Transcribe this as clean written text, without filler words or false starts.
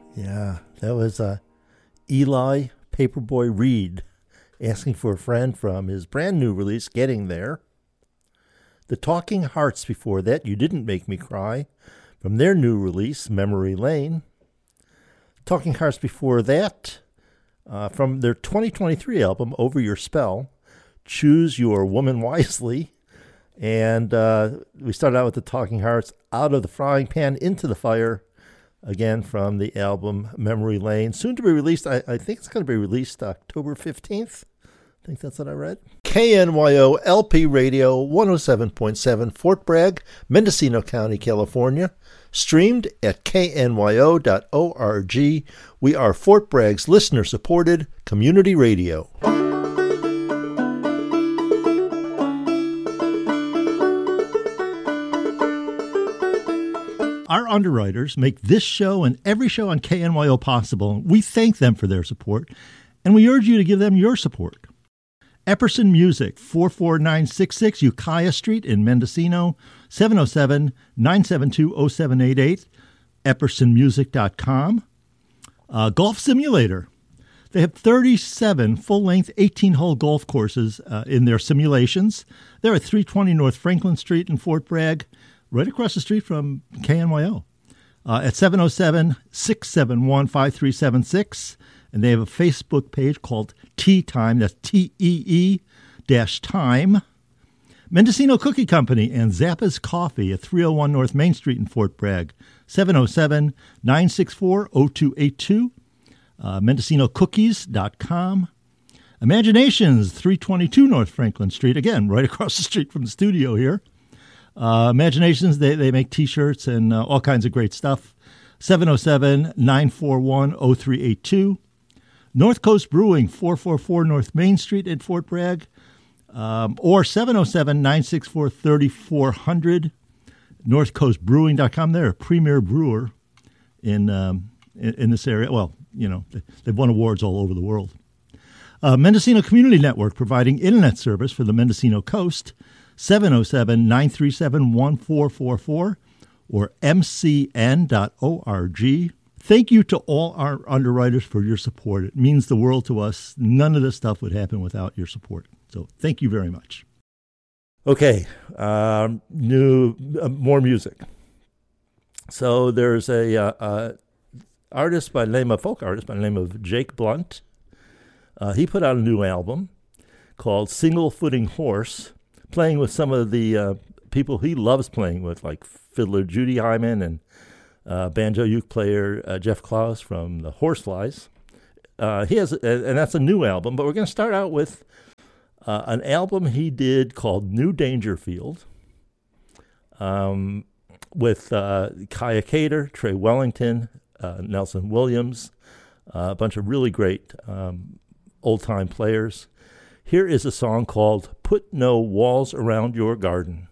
Yeah, that was Eli Paperboy Reed asking for a friend from his brand new release, Getting There. The Talking Hearts before that, You Didn't Make Me Cry, from their new release, Memory Lane. Talking Hearts before that, from their 2023 album, Over Your Spell, Choose Your Woman Wisely. And we started out with the Talking Hearts, Out of the Frying Pan into the Fire, again from the album Memory Lane. Soon to be released, I think it's going to be released October 15th. I think that's what I read. KNYO LP Radio 107.7 Fort Bragg, Mendocino County, California. Streamed at knyo.org. We are Fort Bragg's listener-supported community radio. Our underwriters make this show and every show on KNYO possible. We thank them for their support, and we urge you to give them your support. Epperson Music, 44966 Ukiah Street in Mendocino, 707-972-0788, eppersonmusic.com. Golf Simulator. They have 37 full-length 18-hole golf courses in their simulations. They're at 320 North Franklin Street in Fort Bragg, right across the street from KNYO, at 707-671-5376. And they have a Facebook page called Tea Time. That's TEE-Time. Mendocino Cookie Company and Zappa's Coffee at 301 North Main Street in Fort Bragg, 707-964-0282. MendocinoCookies.com. Imaginations, 322 North Franklin Street. Again, right across the street from the studio here. Imaginations, they make T-shirts and all kinds of great stuff. 707-941-0382. North Coast Brewing, 444 North Main Street in Fort Bragg, or 707-964-3400. NorthCoastBrewing.com. They're a premier brewer in this area. Well, you know, they've won awards all over the world. Mendocino Community Network, providing internet service for the Mendocino Coast, 707-937-1444 or mcn.org. Thank you to all our underwriters for your support. It means the world to us. None of this stuff would happen without your support. So thank you very much. Okay, more music. So there's a folk artist by the name of Jake Blunt. He put out a new album called Single Footing Horse, playing with some of the people he loves playing with, like fiddler Judy Hyman and banjo uke player Jeff Klaus from the Horseflies. He has, and that's a new album, but we're going to start out with an album he did called New Dangerfield, with Kaya Cater, Trey Wellington, Nelson Williams, a bunch of really great old-time players. Here is a song called Put No Walls Around Your Garden.